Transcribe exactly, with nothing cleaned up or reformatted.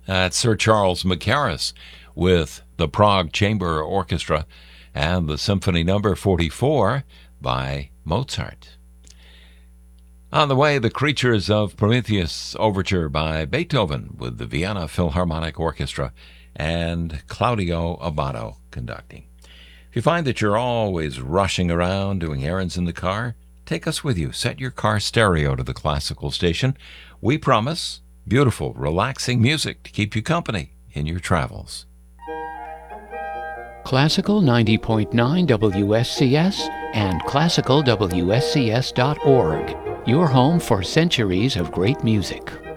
That's Sir Charles Mackerras with the Prague Chamber Orchestra and the Symphony Number forty-four by Mozart. On the way, the Creatures of Prometheus Overture by Beethoven with the Vienna Philharmonic Orchestra and Claudio Abbado conducting. If you find that you're always rushing around doing errands in the car, take us with you. Set your car stereo to the classical station. We promise beautiful, relaxing music to keep you company in your travels. Classical ninety point nine W S C S and classical W S C S dot org. Your home for centuries of great music.